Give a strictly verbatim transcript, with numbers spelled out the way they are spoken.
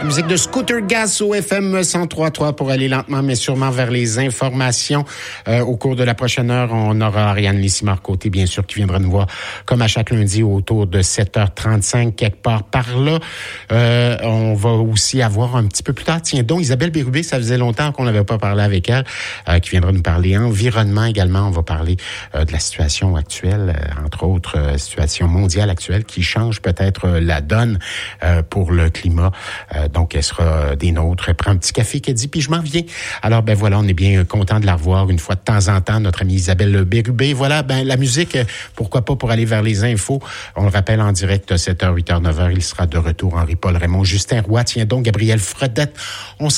Musique de Scooter Gas au F M cent trois trois pour aller lentement mais sûrement vers les informations. Euh, au cours de la prochaine heure, on aura Ariane Lissimard-Côté, bien sûr, qui viendra nous voir comme à chaque lundi autour de sept heures trente-cinq, quelque part par là. Euh, on va aussi avoir un petit peu plus tard, tiens donc, Isabelle Bérubé, ça faisait longtemps qu'on n'avait pas parlé avec elle, euh, qui viendra nous parler environnement également. On va parler euh, de la situation actuelle, euh, entre autres, euh, situation mondiale actuelle qui change peut-être euh, la donne euh, pour le climat. Euh, donc, elle sera des nôtres. Elle prend un petit café qu'elle dit, puis je m'en viens. Alors, ben voilà, on est bien content de la revoir une fois de temps en temps, notre amie Isabelle Bérubé. Voilà, ben la musique, pourquoi pas pour aller vers les infos. On le rappelle en direct, sept heures, huit heures, neuf heures, il sera de retour Henri-Paul Raymond, Justin Roy, tiens donc, Gabriel Fredette. On